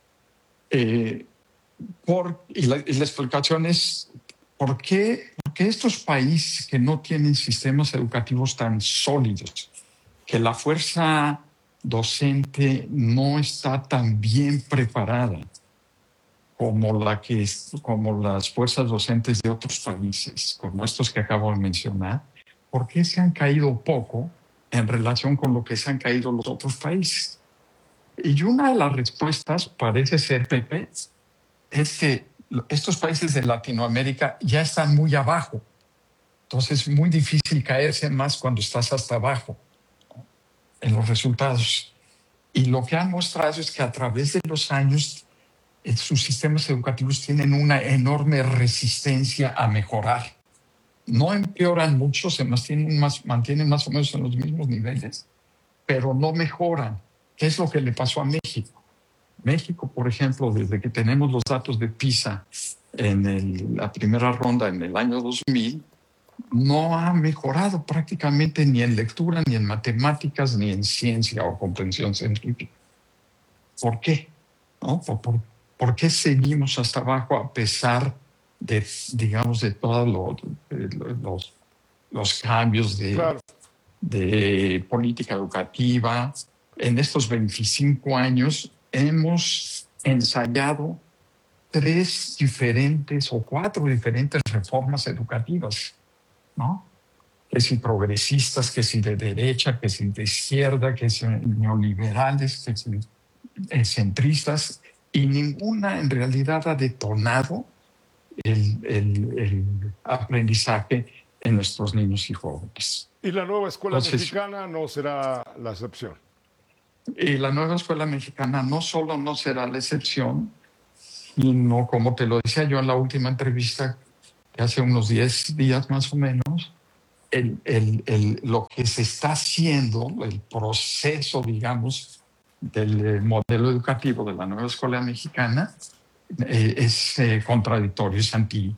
Eh, por, y, la, y la explicación es ¿por qué? Porque estos países que no tienen sistemas educativos tan sólidos, que la fuerza docente no está tan bien preparada como, la que, como las fuerzas docentes de otros países, como estos que acabo de mencionar, ¿por qué se han caído poco en relación con lo que se han caído los otros países? Y una de las respuestas parece ser, Pepe, es que estos países de Latinoamérica ya están muy abajo. Entonces es muy difícil caerse más cuando estás hasta abajo, ¿no?, en los resultados. Y lo que han mostrado es que a través de los años eh, sus sistemas educativos tienen una enorme resistencia a mejorar. No empeoran mucho, se mantienen más, mantienen más o menos en los mismos niveles, pero no mejoran. ¿Qué es lo que le pasó a México? México, por ejemplo, desde que tenemos los datos de PISA en el, la primera ronda en el año dos mil, no ha mejorado prácticamente ni en lectura, ni en matemáticas, ni en ciencia o comprensión científica. ¿Por qué? ¿No? ¿Por, por, por qué seguimos hasta abajo a pesar de, digamos, de todos lo, los, los cambios de, claro. de política educativa? En estos veinticinco años hemos ensayado tres diferentes o cuatro diferentes reformas educativas, ¿no? Que si progresistas, que si de derecha, que si de izquierda, que si neoliberales, que si eh, centristas, y ninguna en realidad ha detonado el, el, el aprendizaje en nuestros niños y jóvenes. ¿Y la nueva escuela Entonces, mexicana no será la excepción? Y la nueva escuela mexicana no solo no será la excepción, sino, como te lo decía yo en la última entrevista, que hace unos diez días más o menos, el, el, el, lo que se está haciendo, el proceso, digamos, del modelo educativo de la nueva escuela mexicana eh, es eh, contradictorio, es anti,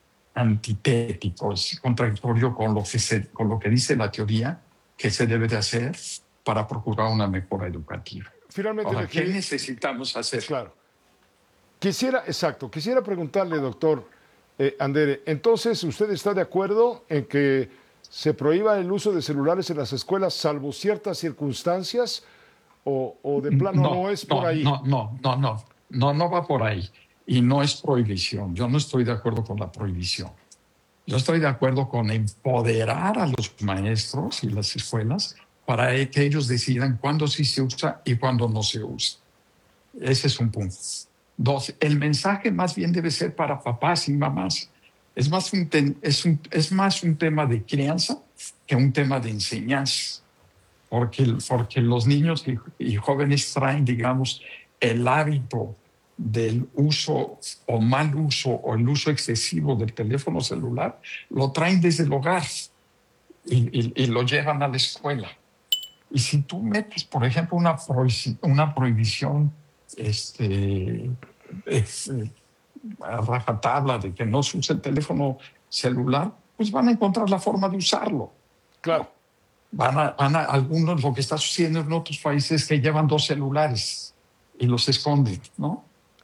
antitético, es contradictorio con lo, que se, con lo que dice la teoría que se debe de hacer para procurar una mejora educativa. Finalmente, Ahora, ¿qué que... necesitamos hacer? Claro. Quisiera, exacto, quisiera preguntarle, doctor eh, Andere, entonces, ¿usted está de acuerdo en que se prohíba el uso de celulares en las escuelas salvo ciertas circunstancias o, o de plano no, no es por no, ahí? No, no, no, no, no, no va por ahí. Y no es prohibición. Yo no estoy de acuerdo con la prohibición. Yo estoy de acuerdo con empoderar a los maestros y las escuelas para que ellos decidan cuándo sí se usa y cuándo no se usa. Ese es un punto. Dos, el mensaje más bien debe ser para papás y mamás. Es más un, ten, es un, es más un tema de crianza que un tema de enseñanza. Porque, porque los niños y, y jóvenes traen, digamos, el hábito del uso o mal uso o el uso excesivo del teléfono celular, lo traen desde el hogar y, y, y lo llevan a la escuela. Y si tú metes, por ejemplo, una, prohibición, una prohibición este, es, eh, a rajatabla de que no se use el teléfono celular, pues van a encontrar la forma de usarlo. Claro. Van a, van a algunos, lo que está sucediendo en otros países es que llevan dos celulares y los esconden, ¿no?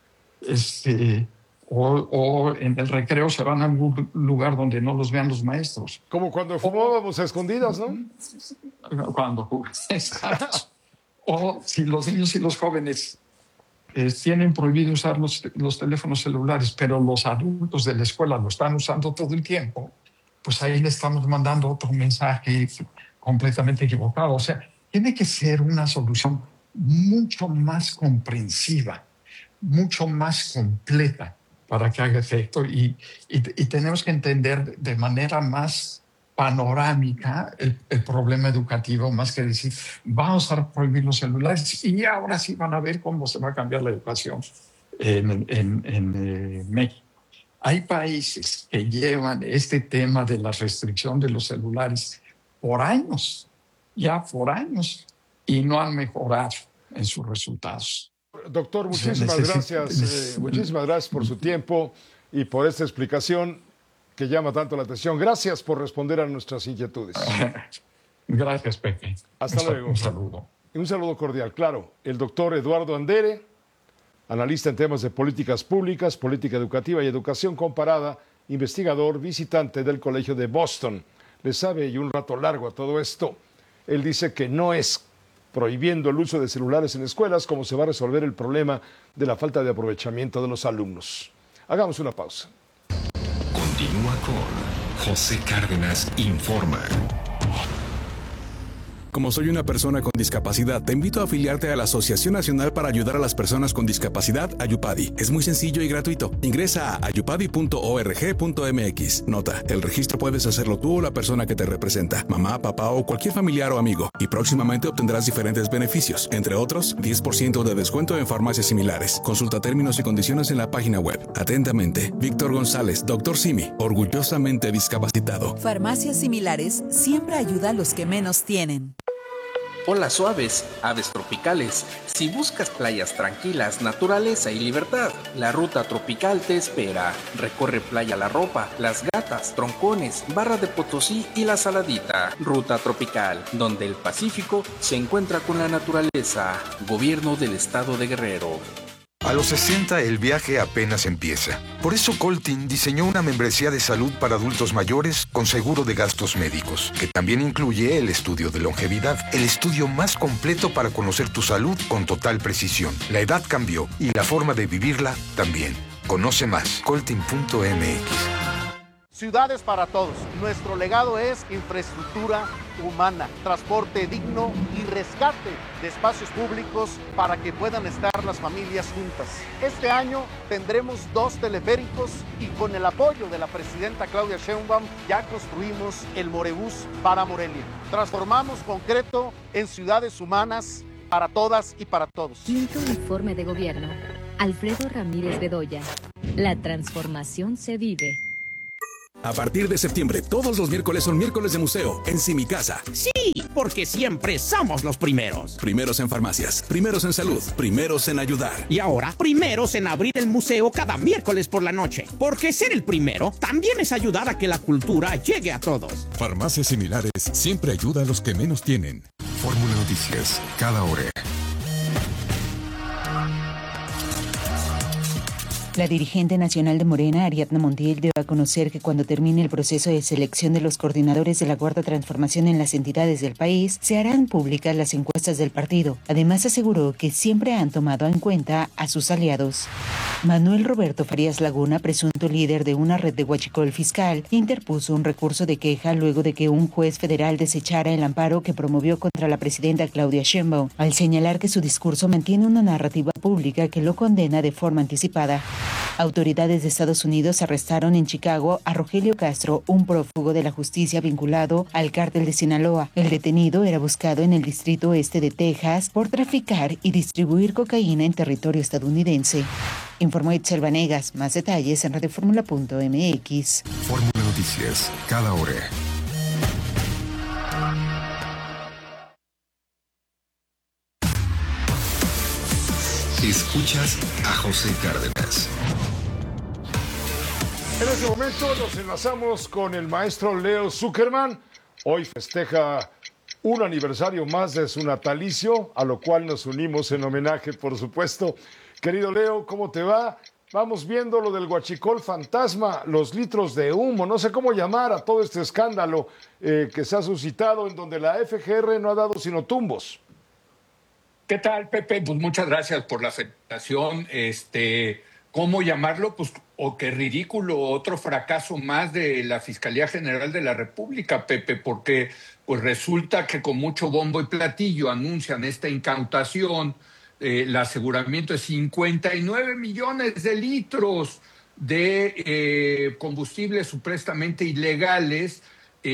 Este, o, o en el recreo se van a algún lugar donde no los vean los maestros. Como cuando fumábamos a escondidas, ¿no? Cuando exacto. O si los niños y los jóvenes eh, tienen prohibido usar los, los teléfonos celulares, pero los adultos de la escuela lo están usando todo el tiempo, pues ahí le estamos mandando otro mensaje completamente equivocado. O sea, tiene que ser una solución mucho más comprensiva, mucho más completa para que haga efecto y, y, y tenemos que entender de manera más panorámica el, el problema educativo, más que decir, vamos a prohibir los celulares y ahora sí van a ver cómo se va a cambiar la educación en, en, en eh, México. Hay países que llevan este tema de la restricción de los celulares por años, ya por años, y no han mejorado en sus resultados. Doctor, muchísimas gracias, eh, muchísimas gracias por su tiempo y por esta explicación que llama tanto la atención. Gracias por responder a nuestras inquietudes. Gracias, Pepe. Hasta un, luego. Un saludo. Un saludo cordial, claro. El doctor Eduardo Andere, analista en temas de políticas públicas, política educativa y educación comparada, investigador, visitante del Colegio de Boston. Le sabe y un rato largo a todo esto. Él dice que no es prohibiendo el uso de celulares en escuelas como se va a resolver el problema de la falta de aprovechamiento de los alumnos. Hagamos una pausa. Continúa con José Cárdenas Informa. Como soy una persona con discapacidad, te invito a afiliarte a la Asociación Nacional para Ayudar a las Personas con Discapacidad, Ayupadi. Es muy sencillo y gratuito. Ingresa a ayupadi punto org punto mx. Nota, el registro puedes hacerlo tú o la persona que te representa, mamá, papá o cualquier familiar o amigo. Y próximamente obtendrás diferentes beneficios, entre otros, diez por ciento de descuento en farmacias similares. Consulta términos y condiciones en la página web. Atentamente, Víctor González, doctor Simi, orgullosamente discapacitado. Farmacias Similares siempre ayuda a los que menos tienen. Olas suaves, aves tropicales. Si buscas playas tranquilas, naturaleza y libertad, la Ruta Tropical te espera. Recorre Playa La Ropa, Las Gatas, Troncones, Barra de Potosí y La Saladita. Ruta Tropical, donde el Pacífico se encuentra con la naturaleza. Gobierno del Estado de Guerrero. A los sesenta el viaje apenas empieza. Por eso Coltin diseñó una membresía de salud para adultos mayores con seguro de gastos médicos, que también incluye el estudio de longevidad, el estudio más completo para conocer tu salud con total precisión. La edad cambió y la forma de vivirla también. Conoce más, coltin punto mx. Ciudades para todos. Nuestro legado es infraestructura humana, transporte digno y rescate de espacios públicos para que puedan estar las familias juntas. Este año tendremos dos teleféricos y con el apoyo de la presidenta Claudia Sheinbaum ya construimos el Morebús para Morelia. Transformamos concreto en ciudades humanas para todas y para todos. Quinto informe de gobierno. Alfredo Ramírez Bedoya. La transformación se vive. A partir de septiembre, todos los miércoles son miércoles de museo en Si Mi Casa. Sí, porque siempre somos los primeros. Primeros en farmacias, primeros en salud, primeros en ayudar. Y ahora, primeros en abrir el museo cada miércoles por la noche. Porque ser el primero también es ayudar a que la cultura llegue a todos. Farmacias similares siempre ayuda a los que menos tienen. Fórmula Noticias, cada hora. La dirigente nacional de Morena, Ariadna Montiel, dio a conocer que cuando termine el proceso de selección de los coordinadores de la Cuarta Transformación en las entidades del país, se harán públicas las encuestas del partido. Además, aseguró que siempre han tomado en cuenta a sus aliados. Manuel Roberto Farías Laguna, presunto líder de una red de huachicol fiscal, interpuso un recurso de queja luego de que un juez federal desechara el amparo que promovió contra la presidenta Claudia Sheinbaum, al señalar que su discurso mantiene una narrativa pública que lo condena de forma anticipada. Autoridades de Estados Unidos arrestaron en Chicago a Rogelio Castro, un prófugo de la justicia vinculado al cártel de Sinaloa. El detenido era buscado en el distrito oeste de Texas por traficar y distribuir cocaína en territorio estadounidense. Informó Itzel Vanegas. Más detalles en radioformula punto m x. Fórmula Noticias, cada hora. Escuchas a José Cárdenas. En este momento nos enlazamos con el maestro Leo Zuckerman. Hoy festeja un aniversario más de su natalicio, a lo cual nos unimos en homenaje, por supuesto. Querido Leo, ¿cómo te va? Vamos viendo lo del huachicol fantasma, los litros de humo, no sé cómo llamar a todo este escándalo eh, que se ha suscitado, en donde la F G R no ha dado sino tumbos. ¿Qué tal, Pepe? Pues muchas gracias por la aceptación. Este, ¿cómo llamarlo? Pues, o qué ridículo, otro fracaso más de la Fiscalía General de la República, Pepe, porque pues resulta que con mucho bombo y platillo anuncian esta incautación, eh, el aseguramiento de cincuenta y nueve millones de litros de eh, combustibles supuestamente ilegales,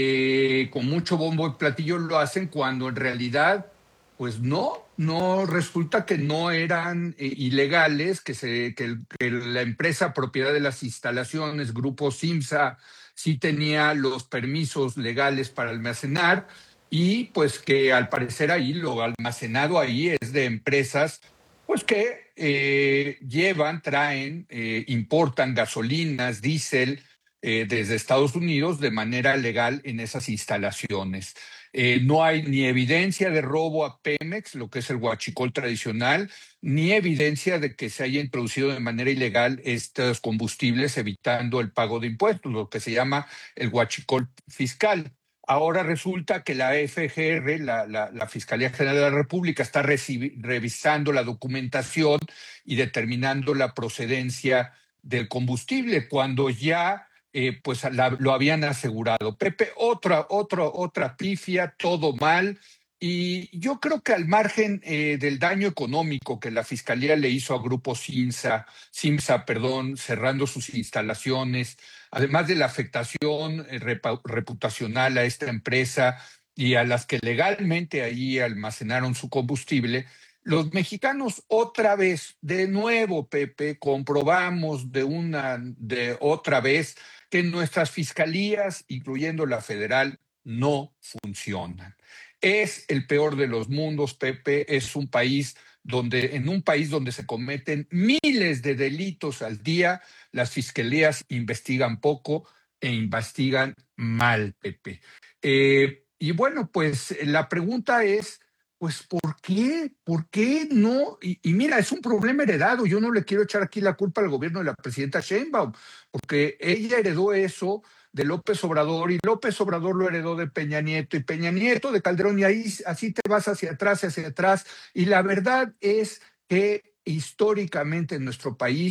eh, con mucho bombo y platillo lo hacen cuando en realidad pues no, no, resulta que no eran eh, ilegales, que, se, que, el, que la empresa propiedad de las instalaciones, Grupo Simsa, sí tenía los permisos legales para almacenar y pues que al parecer ahí lo almacenado ahí es de empresas pues que eh, llevan, traen, eh, importan gasolinas, diésel eh, desde Estados Unidos de manera legal en esas instalaciones. Eh, no hay ni evidencia de robo a Pemex, lo que es el huachicol tradicional, ni evidencia de que se haya introducido de manera ilegal estos combustibles evitando el pago de impuestos, lo que se llama el huachicol fiscal. Ahora resulta que la F G R, la, la, la Fiscalía General de la República, está recibi- revisando la documentación y determinando la procedencia del combustible, cuando ya Eh, pues la, lo habían asegurado. Pepe, otra, otra, otra pifia, todo mal. Y yo creo que al margen eh, del daño económico que la Fiscalía le hizo a Grupo Simsa, Simsa, perdón, cerrando sus instalaciones, además de la afectación eh, rep- reputacional a esta empresa y a las que legalmente ahí almacenaron su combustible, los mexicanos otra vez, de nuevo, Pepe, comprobamos de una, de otra vez que nuestras fiscalías, incluyendo la federal, no funcionan. Es el peor de los mundos, Pepe, es un país donde, en un país donde se cometen miles de delitos al día, las fiscalías investigan poco e investigan mal, Pepe. Eh, y bueno, pues la pregunta es, pues, ¿por qué? ¿Por qué no? Y, y mira, es un problema heredado. Yo no le quiero echar aquí la culpa al gobierno de la presidenta Sheinbaum, porque ella heredó eso de López Obrador y López Obrador lo heredó de Peña Nieto y Peña Nieto de Calderón, y ahí así te vas hacia atrás, hacia atrás. Y la verdad es que históricamente en nuestro país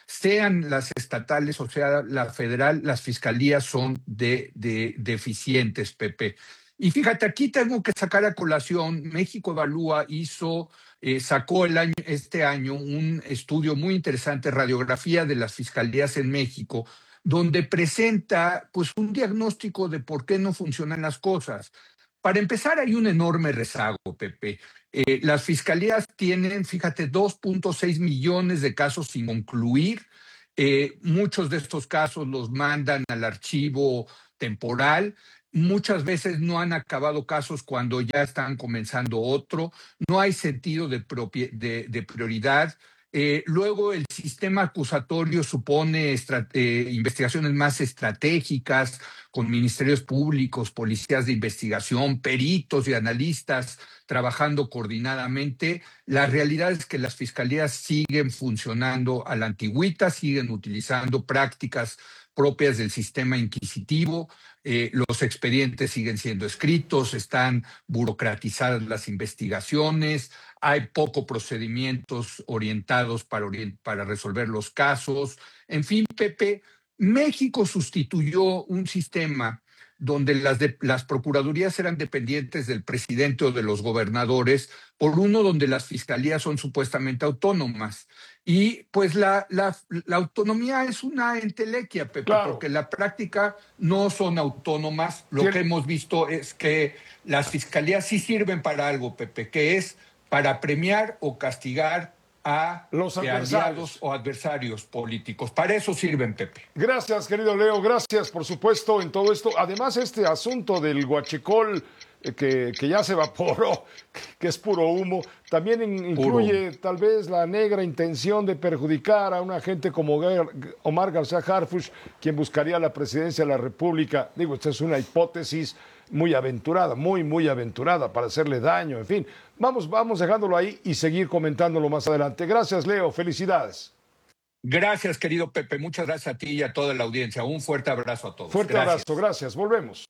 sean las estatales o sea la federal, las fiscalías son de, de, deficientes, Pepe. Y fíjate, aquí tengo que sacar a colación, México Evalúa hizo, eh, sacó el año, este año un estudio muy interesante, radiografía de las fiscalías en México, donde presenta pues un diagnóstico de por qué no funcionan las cosas. Para empezar, hay un enorme rezago, Pepe. Eh, las fiscalías tienen, fíjate, dos punto seis millones de casos sin concluir. Eh, muchos de estos casos los mandan al archivo temporal. Muchas veces no han acabado casos cuando ya están comenzando otro. No hay sentido de, de, de prioridad. Eh, luego el sistema acusatorio supone eh, investigaciones más estratégicas con ministerios públicos, policías de investigación, peritos y analistas trabajando coordinadamente. La realidad es que las fiscalías siguen funcionando a la antigüita, siguen utilizando prácticas propias del sistema inquisitivo. Eh, los expedientes siguen siendo escritos, están burocratizadas las investigaciones, hay pocos procedimientos orientados para, orient- para resolver los casos. En fin, Pepe, México sustituyó un sistema donde las, de, las procuradurías eran dependientes del presidente o de los gobernadores, por uno donde las fiscalías son supuestamente autónomas. Y pues la, la, la autonomía es una entelequia, Pepe, claro, porque en la práctica no son autónomas. Lo ¿Tiene? que hemos visto es que las fiscalías sí sirven para algo, Pepe, que es para premiar o castigar a los adversarios. aliados o adversarios políticos. Para eso sirven, Pepe. Gracias, querido Leo, gracias, por supuesto, en todo esto. Además, este asunto del huachicol eh, que, que ya se evaporó, que es puro humo, también in, incluye puro. tal vez la negra intención de perjudicar a una gente como Omar García Harfuch, quien buscaría la presidencia de la República. Digo, esta es una hipótesis muy aventurada, muy, muy aventurada para hacerle daño, en fin. Vamos, vamos dejándolo ahí y seguir comentándolo más adelante. Gracias, Leo. Felicidades. Gracias, querido Pepe. Muchas gracias a ti y a toda la audiencia. Un fuerte abrazo a todos. Fuerte gracias. abrazo. Gracias. Volvemos.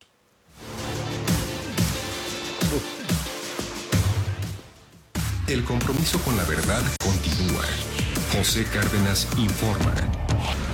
El compromiso con la verdad continúa. José Cárdenas informa.